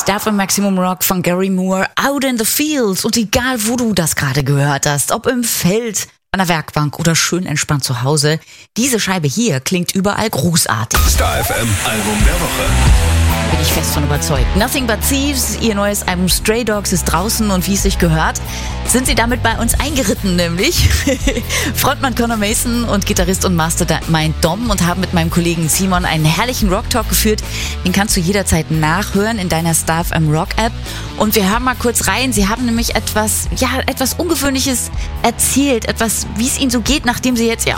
Star FM Maximum Rock von Gary Moore, Out in the Fields. Und egal, wo du das gerade gehört hast, ob im Feld, an der Werkbank oder schön entspannt zu Hause, diese Scheibe hier klingt überall großartig. Star FM Album der Woche. Bin ich fest von überzeugt. Nothing But Thieves, ihr neues Album Stray Dogs ist draußen und wie es sich gehört, sind sie damit bei uns eingeritten, nämlich Frontmann Conor Mason und Gitarrist und Mastermind Dom und haben mit meinem Kollegen Simon einen herrlichen Rock-Talk geführt. Den kannst du jederzeit nachhören in deiner Star FM Rock-App. Und wir hören mal kurz rein. Sie haben nämlich etwas Ungewöhnliches erzählt, etwas, wie es ihnen so geht, nachdem sie jetzt ihr